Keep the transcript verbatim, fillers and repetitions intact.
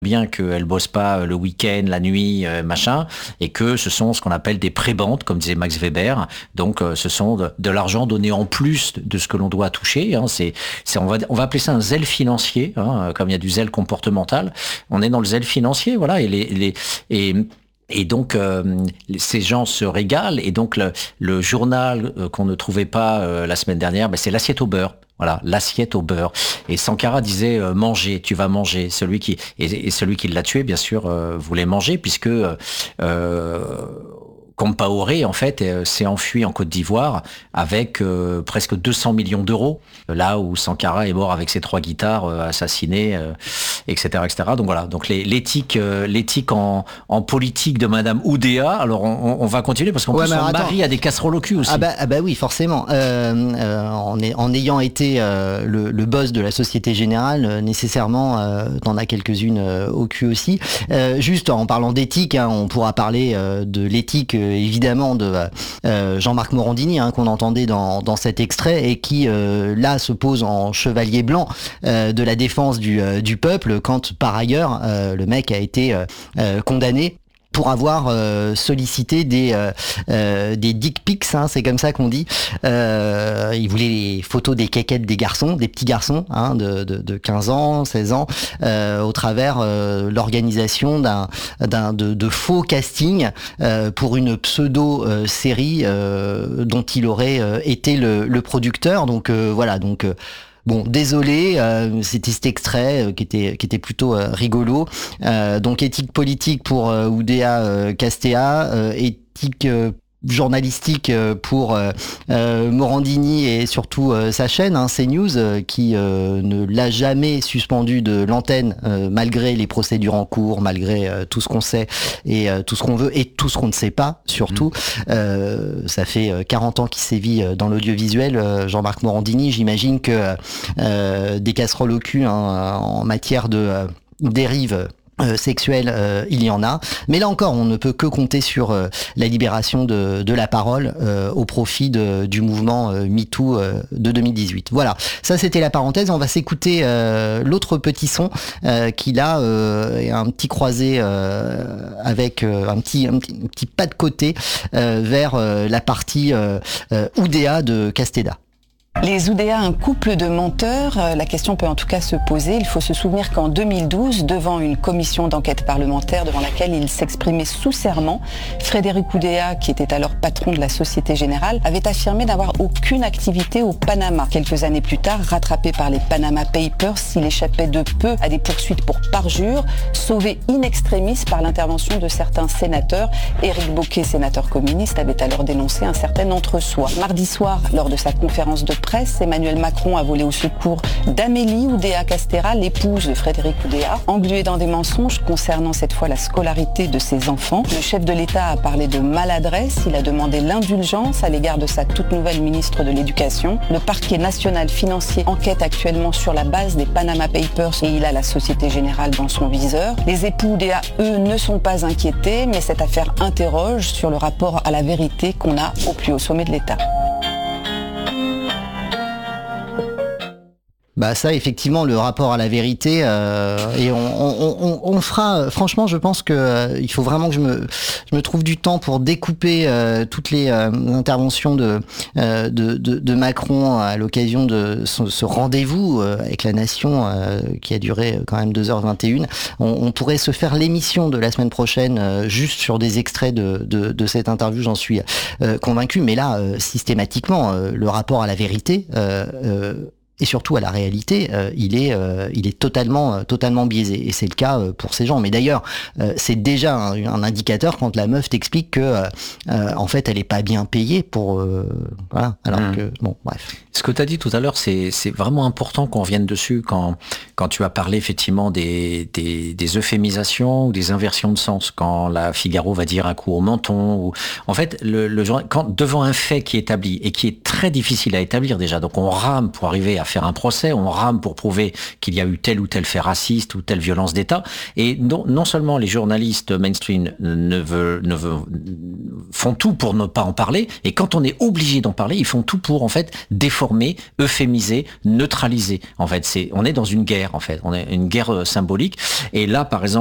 bien qu'elles bossent pas le week-end, la nuit, euh, machin, et que ce sont ce qu'on appelle des prébendes, comme disait Max Weber. Donc, euh, ce sont de, de l'argent donné en plus de, de ce que l'on doit toucher. Hein. C'est, c'est, on va, on va appeler ça un zèle financier, hein, comme il y a du zèle comportemental. On est dans le zèle financier, voilà. Et les, les et Et donc, euh, ces gens se régalent. Et donc, le, le journal euh, qu'on ne trouvait pas euh, la semaine dernière, ben, c'est l'assiette au beurre. Voilà, l'assiette au beurre. Et Sankara disait euh, manger, tu vas manger. Celui qui et, et celui qui l'a tué, bien sûr, euh, voulait manger puisque euh, Compaoré, en fait, euh, s'est enfui en Côte d'Ivoire avec euh, presque deux cents millions d'euros, là où Sankara est mort avec ses trois guitares, euh, assassiné, euh, et cetera, et cetera. Donc voilà. Donc les, l'éthique, euh, l'éthique en, en politique de Madame Oudéa. Alors on, on va continuer parce qu'en ouais, plus son attends. mari a des casseroles au cul aussi. Ah bah, ah bah oui, forcément. Euh, euh, en, est, en ayant été euh, le, le boss de la Société Générale, euh, nécessairement, euh, t'en as quelques-unes euh, au cul aussi. Euh, juste en parlant d'éthique, hein, on pourra parler euh, de l'éthique euh, évidemment de euh, Jean-Marc Morandini, hein, qu'on entendait dans, dans cet extrait et qui euh, là se pose en chevalier blanc euh, de la défense du, euh, du peuple quand par ailleurs euh, le mec a été euh, euh, condamné pour avoir euh, sollicité des euh, euh, des dick pics, hein, c'est comme ça qu'on dit. Euh, il voulait les photos des quéquettes des garçons, des petits garçons, hein, de, de, de quinze ans, seize ans, euh, au travers euh, l'organisation d'un, d'un de, de faux castings euh, pour une pseudo euh, série euh, dont il aurait euh, été le, le producteur. Donc euh, voilà, donc. Euh, Bon, désolé, euh, c'était cet extrait euh, qui était qui était plutôt euh, rigolo. Euh, donc éthique politique pour euh, Oudéa euh, Castéa, euh, éthique euh, journalistique euh, pour euh, euh, Morandini et surtout euh, sa chaîne, hein, CNews, euh, qui euh, ne l'a jamais suspendu de l'antenne euh, malgré les procédures en cours, malgré euh, tout ce qu'on sait et euh, tout ce qu'on veut et tout ce qu'on ne sait pas surtout. Mmh. Euh, ça fait quarante ans qu'il sévit dans l'audiovisuel, euh, Jean-Marc Morandini. J'imagine que euh, des casseroles au cul, hein, en matière de euh, dérive Euh, sexuelle, euh, il y en a. Mais là encore, on ne peut que compter sur euh, la libération de, de la parole euh, au profit de, du mouvement euh, MeToo euh, de deux mille dix-huit. Voilà, ça c'était la parenthèse. On va s'écouter euh, l'autre petit son euh, qui là euh, est un petit croisé euh, avec euh, un, petit, un, petit, un petit pas de côté euh, vers euh, la partie euh, euh, Oudéa de Castéda. Les Oudéa, un couple de menteurs, la question peut en tout cas se poser. Il faut se souvenir qu'en deux mille douze, devant une commission d'enquête parlementaire devant laquelle il s'exprimait sous serment, Frédéric Oudéa, qui était alors patron de la Société Générale, avait affirmé n'avoir aucune activité au Panama. Quelques années plus tard, rattrapé par les Panama Papers, il échappait de peu à des poursuites pour parjure, sauvé in extremis par l'intervention de certains sénateurs. Éric Bocquet, sénateur communiste, avait alors dénoncé un certain entre-soi. Mardi soir, lors de sa conférence de presse, Emmanuel Macron a volé au secours d'Amélie Oudéa Castéra, l'épouse de Frédéric Oudéa, engluée dans des mensonges concernant cette fois la scolarité de ses enfants. Le chef de l'État a parlé de maladresse, il a demandé l'indulgence à l'égard de sa toute nouvelle ministre de l'Éducation. Le parquet national financier enquête actuellement sur la base des Panama Papers et il a la Société Générale dans son viseur. Les époux Oudéa, eux, ne sont pas inquiétés, mais cette affaire interroge sur le rapport à la vérité qu'on a au plus haut sommet de l'État. Bah ça, effectivement, le rapport à la vérité, euh, et on, on, on, on fera. Franchement, je pense que euh, il faut vraiment que je me, je me trouve du temps pour découper euh, toutes les euh, interventions de, euh, de, de, de Macron à l'occasion de ce, ce rendez-vous euh, avec la nation euh, qui a duré quand même deux heures vingt et une. On, on pourrait se faire l'émission de la semaine prochaine euh, juste sur des extraits de, de, de cette interview, j'en suis euh, convaincu. Mais là, euh, systématiquement, euh, le rapport à la vérité. Euh, euh, et surtout à la réalité, euh, il est, euh, il est totalement, euh, totalement biaisé. Et c'est le cas euh, pour ces gens. Mais d'ailleurs, euh, c'est déjà un, un indicateur quand la meuf t'explique que, euh, euh, en fait, elle est pas bien payée pour, euh, voilà. Alors mmh. que, bon, bref. Ce que tu as dit tout à l'heure, c'est, c'est vraiment important qu'on revienne dessus quand, quand tu as parlé effectivement des, des, des euphémisations ou des inversions de sens. Quand la Figaro va dire un coup au menton, ou, en fait, le, le quand devant un fait qui est établi et qui est très difficile à établir déjà, donc on rame pour arriver à faire un procès, on rame pour prouver qu'il y a eu tel ou tel fait raciste ou telle violence d'État. Et non, non seulement les journalistes mainstream ne veulent, ne veulent, font tout pour ne pas en parler, et quand on est obligé d'en parler, ils font tout pour en fait déformer, euphémiser, neutraliser. En fait, c'est, on est dans une guerre en fait, on est une guerre symbolique. Et là, par exemple,